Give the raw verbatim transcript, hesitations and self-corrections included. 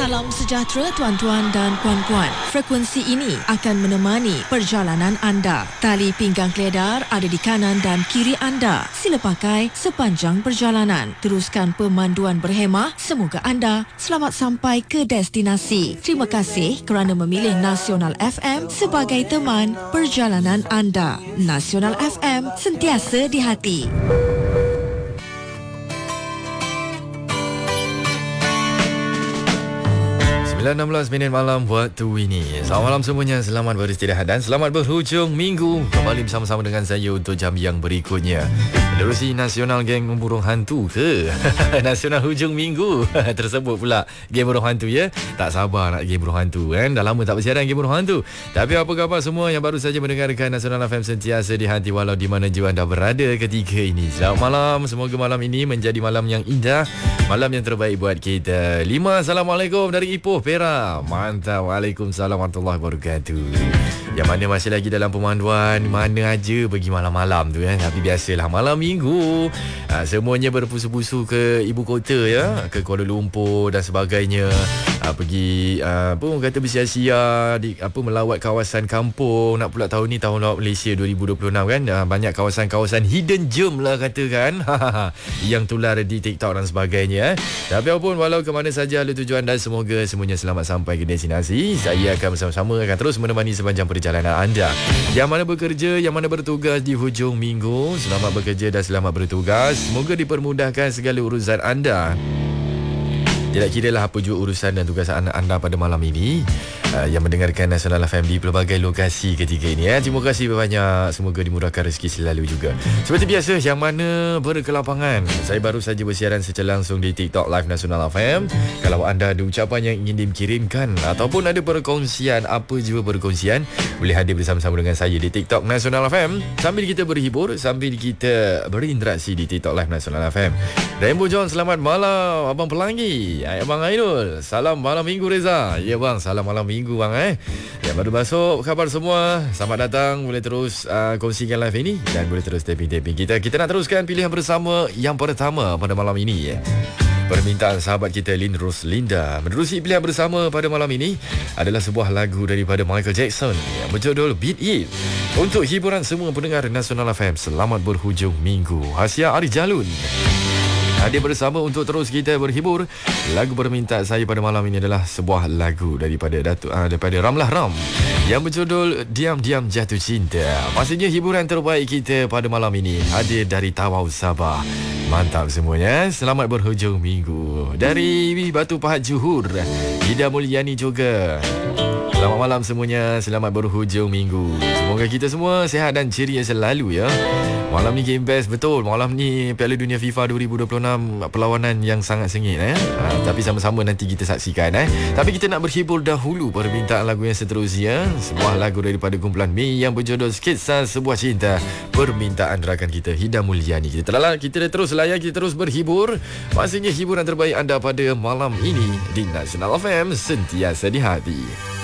Salam sejahtera tuan-tuan dan puan-puan. Frekuensi ini akan menemani perjalanan anda. Tali pinggang keledar ada di kanan dan kiri anda. Sila pakai sepanjang perjalanan. Teruskan pemanduan berhemah. Semoga anda selamat sampai ke destinasi. Terima kasih kerana memilih Nasional F M sebagai teman perjalanan anda. Nasional F M, sentiasa di hati. sembilan enam belas minit malam waktu ini. Selamat malam semuanya, selamat beristirahat dan selamat berhujung minggu. Kembali bersama-sama dengan saya untuk jam yang berikutnya. Menerusi Nasional Geng Burung Hantu ke? Nasional hujung minggu. Tersebut pula Geng Burung Hantu ya. Tak sabar nak Geng Burung Hantu kan. Dah lama tak bersiaran Geng Burung Hantu. Tapi apa khabar semua yang baru saja mendengarkan Nasional F M sentiasa di hati walau di mana jua anda berada ketika ini. Selamat malam. Semoga malam ini menjadi malam yang indah, malam yang terbaik buat kita. Lima, Assalamualaikum dari Ipoh, Perak. Mantap. Waalaikumsalam warahmatullahi wabarakatuh. Yang mana masih lagi dalam pemanduan, mana aja pergi malam-malam tu kan. Tapi biasalah malam minggu, ha, semuanya berpusu-pusu ke ibu kota ya, ke Kuala Lumpur dan sebagainya. Ha, pergi ha, apa orang kata bersia-sia di apa melawat kawasan kampung. Nak pula tahun ni tahun lawat Malaysia dua ribu dua puluh enam kan. Ha, banyak kawasan-kawasan hidden gem lah katakan. Yang tular di TikTok dan sebagainya. Tapi apapun, walau ke mana saja lalu tujuan dan semoga semuanya selamat sampai ke destinasi. Saya akan bersama-sama akan terus menemani sepanjang perjalanan anda. Yang mana bekerja, yang mana bertugas di hujung minggu, selamat bekerja dan selamat bertugas. Semoga dipermudahkan segala urusan anda. Tidak kira lah apa juga urusan dan tugas anda pada malam ini, uh, yang mendengarkan Nasional F M di pelbagai lokasi ketika ini. Eh. Terima kasih banyak. Semoga dimurahkan rezeki selalu juga. Seperti biasa, yang mana berkelapangan, saya baru saja bersiaran secara langsung di TikTok Live Nasional F M. Kalau anda ada ucapan yang ingin dikirimkan ataupun ada perkongsian, apa juga perkongsian, boleh hadir bersama-sama dengan saya di TikTok Nasional F M. Sambil kita berhibur, sambil kita berinteraksi di TikTok Live Nasional F M. Rainbow John, selamat malam. Abang Pelangi, Abang Ainul, salam malam minggu Reza. Ya bang, salam malam minggu bang eh. Yang baru masuk, khabar semua, selamat datang. Boleh terus uh, kongsikan live ini dan boleh terus tapping-tapping kita. Kita nak teruskan pilihan bersama yang pertama pada malam ini ya. Permintaan sahabat kita Lin Roslinda. Menerusi pilihan bersama pada malam ini adalah sebuah lagu daripada Michael Jackson yang berjudul Beat It. Untuk hiburan semua pendengar Nasional F M, selamat berhujung minggu. Hasia Ari Jalun hadir bersama untuk terus kita berhibur. Lagu permintaan saya pada malam ini adalah sebuah lagu daripada Datuk uh, daripada Ramlah Ram yang berjudul Diam-Diam Jatuh Cinta. Pastinya hiburan terbaik kita pada malam ini hadir dari Tawau Sabah. Mantap semuanya. Selamat berhujung minggu. Dari Batu Pahat Johor, Ida Mulyani juga. Selamat malam semuanya. Selamat berhujung minggu. Semoga kita semua sihat dan ceria selalu ya. Malam ni game best, betul. Malam ni Piala Dunia FIFA dua ribu dua puluh enam, perlawanan yang sangat sengit eh. Ha, tapi sama-sama nanti kita saksikan eh. Tapi kita nak berhibur dahulu permintaan lagu yang seterusnya. Sebuah lagu daripada kumpulan Mei yang berjudul Skitsa Sebuah Cinta. Permintaan rakan kita Hida Mulyani. Kita telah kita terus layan, kita terus berhibur. Pastinya hiburan terbaik anda pada malam ini di Nasional F M, sentiasa di hati.